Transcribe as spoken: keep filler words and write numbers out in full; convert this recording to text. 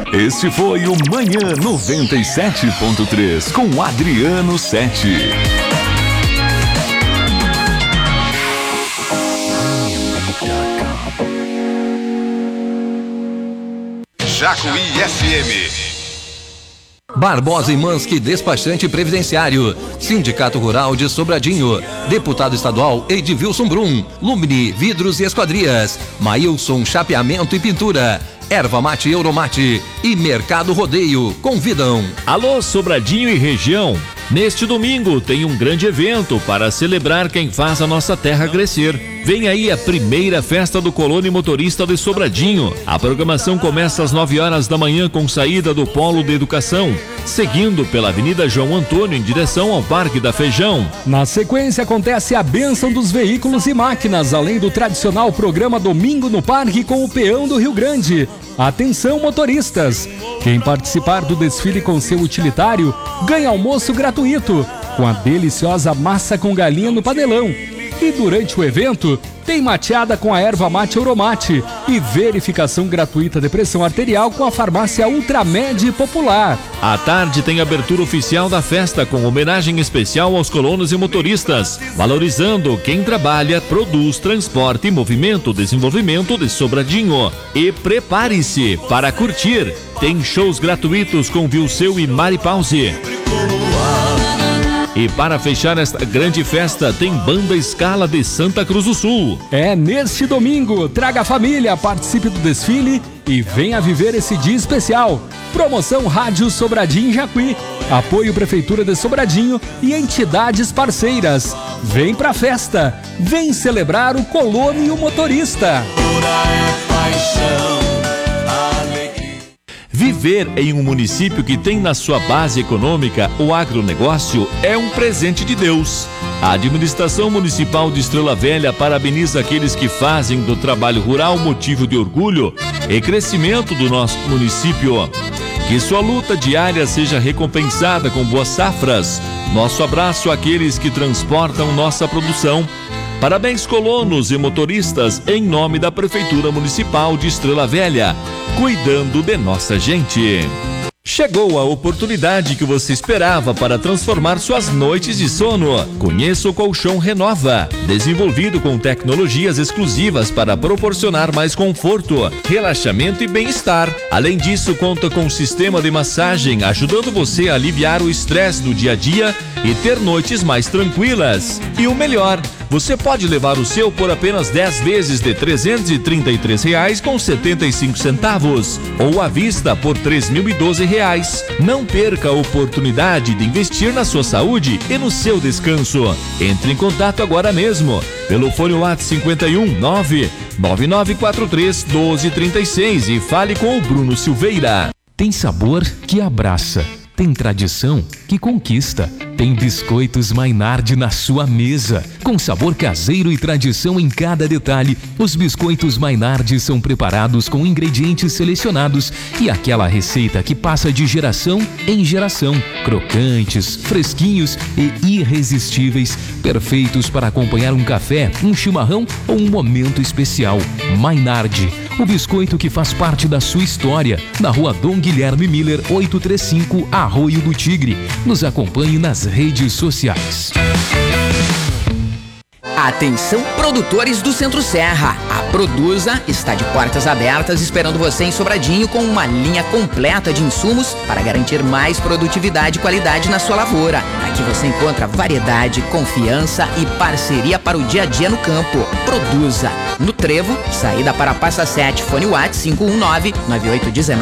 Este foi o Manhã noventa e sete ponto três com Adriano Sete. Jacuí F M. Barbosa e Manski Despachante Previdenciário, Sindicato Rural de Sobradinho, Deputado Estadual Edvilson Brum, Lumini Vidros e Esquadrias, Maílson Chapeamento e Pintura, Erva Mate Euromate e Mercado Rodeio convidam. Alô Sobradinho e região, neste domingo tem um grande evento para celebrar quem faz a nossa terra crescer. Vem aí a primeira festa do Colônia Motorista de Sobradinho. A programação começa às nove horas da manhã com saída do Polo de Educação, seguindo pela Avenida João Antônio em direção ao Parque da Feijão. Na sequência acontece a bênção dos veículos e máquinas, além do tradicional programa Domingo no Parque com o Peão do Rio Grande. Atenção motoristas, quem participar do desfile com seu utilitário ganha almoço gratuito, com a deliciosa massa com galinha no panelão. E durante o evento, tem mateada com a erva mate Euromate e verificação gratuita de pressão arterial com a farmácia Ultramed Popular. À tarde tem abertura oficial da festa com homenagem especial aos colonos e motoristas, valorizando quem trabalha, produz, transporte e movimento desenvolvimento de Sobradinho. E prepare-se para curtir. Tem shows gratuitos com Vilseu e Mari Pause. E para fechar esta grande festa, tem Banda Escala de Santa Cruz do Sul. É neste domingo, traga a família, participe do desfile e venha viver esse dia especial. Promoção Rádio Sobradinho Jacuí, apoio Prefeitura de Sobradinho e entidades parceiras. Vem pra festa, vem celebrar o colono e o motorista. Viver em um município que tem na sua base econômica o agronegócio é um presente de Deus. A administração municipal de Estrela Velha parabeniza aqueles que fazem do trabalho rural motivo de orgulho e crescimento do nosso município. Que sua luta diária seja recompensada com boas safras. Nosso abraço àqueles que transportam nossa produção. Parabéns colonos e motoristas em nome da Prefeitura Municipal de Estrela Velha, cuidando de nossa gente. Chegou a oportunidade que você esperava para transformar suas noites de sono. Conheça o Colchão Renova, desenvolvido com tecnologias exclusivas para proporcionar mais conforto, relaxamento e bem-estar. Além disso, conta com um sistema de massagem, ajudando você a aliviar o estresse do dia a dia e ter noites mais tranquilas. E o melhor, você pode levar o seu por apenas dez vezes de trezentos e trinta e três reais com setenta e cinco centavos ou à vista por três mil e doze reais. Não perca a oportunidade de investir na sua saúde e no seu descanso. Entre em contato agora mesmo pelo fone WhatsApp cinquenta e um, nove nove nove quatro três, doze trinta e seis e fale com o Bruno Silveira. Tem sabor que abraça, tem tradição que conquista. Tem biscoitos Mainardi na sua mesa. Com sabor caseiro e tradição em cada detalhe, os biscoitos Mainardi são preparados com ingredientes selecionados e aquela receita que passa de geração em geração. Crocantes, fresquinhos e irresistíveis, perfeitos para acompanhar um café, um chimarrão ou um momento especial. Mainardi, o biscoito que faz parte da sua história. Na rua Dom Guilherme Miller, oitocentos e trinta e cinco, Arroio do Tigre. Nos acompanhe nas redes sociais. Atenção produtores do Centro Serra, a Produza está de portas abertas esperando você em Sobradinho com uma linha completa de insumos para garantir mais produtividade e qualidade na sua lavoura. Aqui você encontra variedade, confiança e parceria para o dia a dia no campo. Produza, no Trevo, saída para Passa Sete, fone WhatsApp cinco um nove, nove oito um nove,